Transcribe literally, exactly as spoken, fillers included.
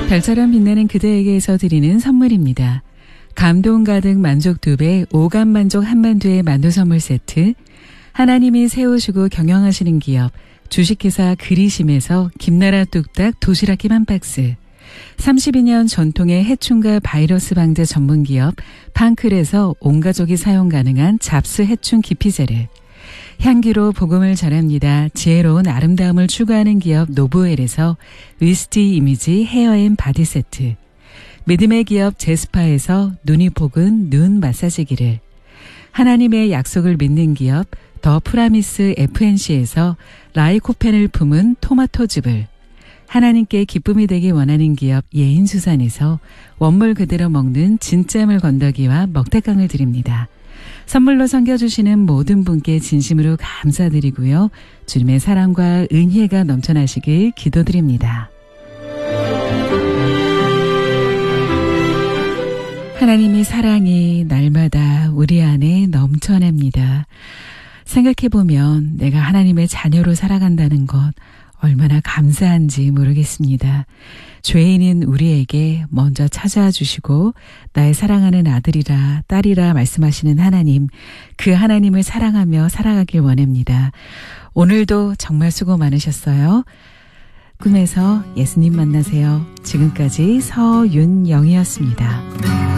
별처럼 빛나는 그대에게서 드리는 선물입니다. 감동 가득 만족 두 배, 오감 만족 한만두의 만두 선물 세트, 하나님이 세우시고 경영하시는 기업, 주식회사 그리심에서 김나라 뚝딱 도시락김 한 박스, 삼십이 년 전통의 해충과 바이러스 방제 전문기업 판클에서 온가족이 사용 가능한 잡스 해충 기피제를, 향기로 복음을 전합니다. 지혜로운 아름다움을 추구하는 기업 노브웰에서 위스티 이미지 헤어앤 바디 세트, 믿음의 기업 제스파에서 눈이 복은 눈 마사지기를, 하나님의 약속을 믿는 기업 더 프라미스 에프엔씨에서 라이코펜을 품은 토마토즙을, 하나님께 기쁨이 되기 원하는 기업 예인수산에서 원물 그대로 먹는 진짜물 건더기와 먹태깡을 드립니다. 선물로 섬겨주시는 모든 분께 진심으로 감사드리고요. 주님의 사랑과 은혜가 넘쳐나시길 기도드립니다. 하나님의 사랑이 날마다 우리 안에 넘쳐납니다. 생각해보면 내가 하나님의 자녀로 살아간다는 것 얼마나 감사한지 모르겠습니다. 죄인인 우리에게 먼저 찾아와 주시고 나의 사랑하는 아들이라 딸이라 말씀하시는 하나님, 그 하나님을 사랑하며 살아가길 원합니다. 오늘도 정말 수고 많으셨어요. 꿈에서 예수님 만나세요. 지금까지 서윤영이었습니다.